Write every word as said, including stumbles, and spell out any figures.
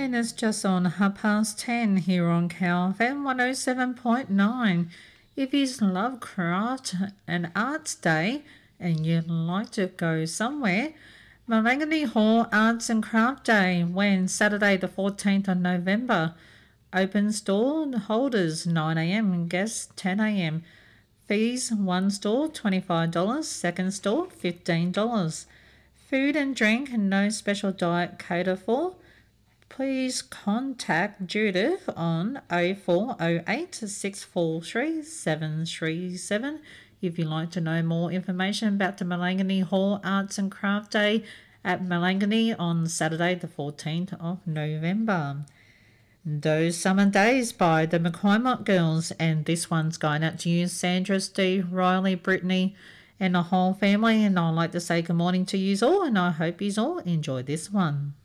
And it's just on half past ten here on Cow F M one oh seven point nine. If you love craft and arts day and you'd like to go somewhere, Malangani Hall Arts and Craft Day, when Saturday the fourteenth of November. Open store holders nine a m and guests ten a m. Fees one store twenty-five dollars, second store fifteen dollars. Food and drink, no special diet cater for. Please contact Judith on oh four oh eight, six four three, seven three seven if you'd like to know more information about the Malangani Hall Arts and Craft Day at Malangani on Saturday the fourteenth of November. Those Summer Days by the McCormack Girls, and this one's going out to you, Sandra, Steve, Riley, Brittany and the whole family, and I'd like to say good morning to you all, and I hope you all enjoy this one.